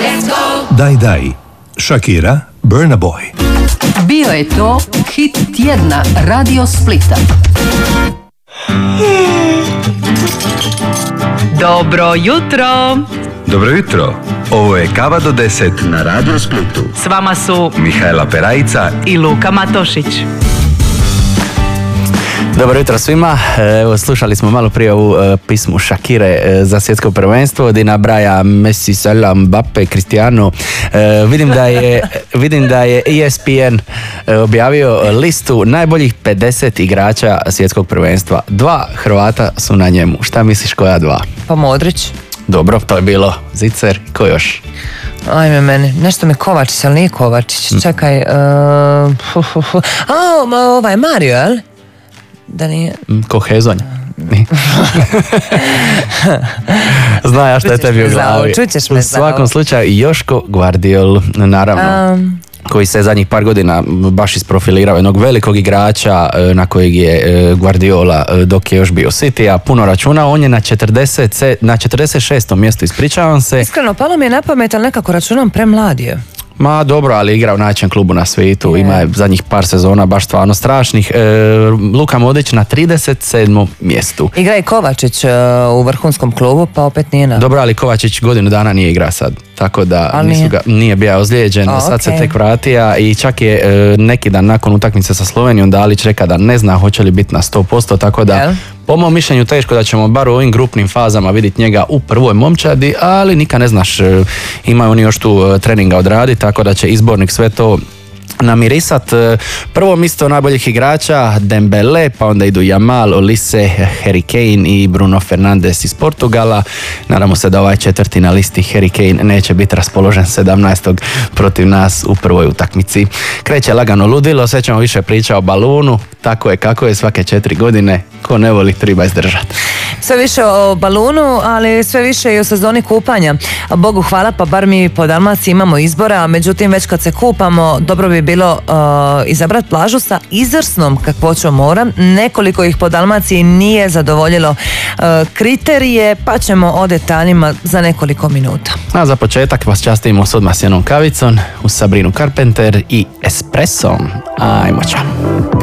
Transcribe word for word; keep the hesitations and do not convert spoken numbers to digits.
Daj Daj, Shakira, Burna Boy. Bio je to hit tjedna Radio Splita. Dobro jutro! Dobro jutro, ovo je Kava do deset na Radio Splitu. S vama su Mihajla Perajica i Luka Matošić. Dobro jutro svima. Evo, slušali smo malo prije ovu e, pismu Shakire e, za svjetsko prvenstvo gdje nabraja Messi, Salah, Mbappe, Cristiano. E, vidim da je vidim da je E S P N e, objavio listu najboljih pedeset igrača svjetskog prvenstva. Dva Hrvata su na njemu. Šta misliš koja dva? Pa Modrić. Dobro, to je bilo Zicer. Ko još? Ajme meni, nešto mi Kovačić, ali nije Kovačić. Čekaj. Uh, hu, hu, hu. A, ovaj Mario, jel? Da nije... Ko Hezonj. Zna ja što je tebi u glavi. U svakom slučaju Joško Gvardiol, naravno. Um. Koji se zadnjih par godina baš isprofilirao jednog velikog igrača na kojeg je Guardiola dok je još bio City, a puno računao. On je na, četrdeset, na četrdeset šestom mjestu, ispričavam se. Iskreno, palo mi je na pamet, ali nekako računam premladi je. Ma dobro, ali igra u najjačem klubu na svijetu, yeah. Ima je zadnjih par sezona baš stvarno strašnih. E, Luka Modrić na trideset sedmom mjestu. Igra i Kovačić uh, u vrhunskom klubu, pa opet nije na... Dobro, ali Kovačić godinu dana nije igra sad, tako da nisu ga, nije bio ozlijeđen, oh, sad okay. se tek vratija i čak je e, neki dan nakon utakmice sa Slovenijom Dalić rekao da ne zna hoće li biti na sto posto, tako da... Yeah. Po mom mišljenju teško da ćemo bar u ovim grupnim fazama vidjeti njega u prvoj momčadi, ali nikad ne znaš, imaju oni još tu treninga odradi, tako da će izbornik sve to namirisat. Prvo mjesto najboljih igrača Dembele, pa onda idu Yamal, Olise, Harry Kane i Bruno Fernandes iz Portugala. Nadamo se da ovaj četvrti na listi Harry Kane neće biti raspoložen sedamnaestog protiv nas u prvoj utakmici. Kreće lagano ludilo, sve ćemo više pričati o balunu, tako je kako je svake četiri godine, ko ne voli treba izdržati. Sve više o balunu, ali sve više i o sezoni kupanja. Bogu hvala, pa bar mi po Dalmaciji imamo izbora, međutim već kad se kupamo, dobro bi bilo uh, izabrati plažu sa izvrsnom kakvoćom mora. Nekoliko ih po Dalmaciji nije zadovoljilo uh, kriterije, pa ćemo o detaljima za nekoliko minuta. A za početak vas častimo s odmah s jednom kavicom, uz Sabrinu Carpenter i espressom. Ajmo čao.